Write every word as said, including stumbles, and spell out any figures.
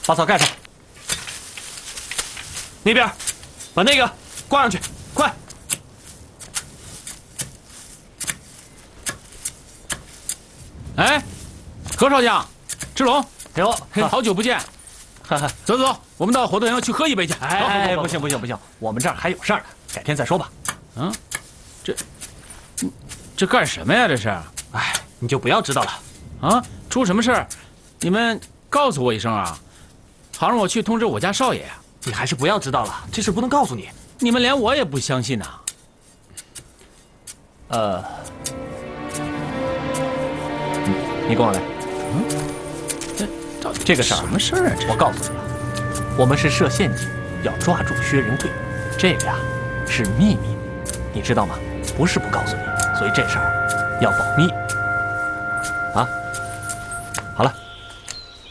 把草盖上。那边，把那个挂上去，快！ 哎，何少将，志龙， 哟， 好久不见。走走，我们到火堆营去喝一杯去。 哎，不行不行不行，我们这儿还有事儿呢，改天再说吧。 嗯，这，这干什么呀？这是？ 哎，你就不要知道了。 啊，出什么事儿？你们告诉我一声啊，好让我去通知我家少爷呀。 你还是不要知道了，这事不能告诉你。 你们连我也不相信呐。 呃，你跟我来。 嗯，这到底这个事儿什么事儿啊？这我告诉你了，我们是设陷阱要抓住薛仁贵，这个呀是秘密，你知道吗？不是不告诉你，所以这事儿要保密。啊，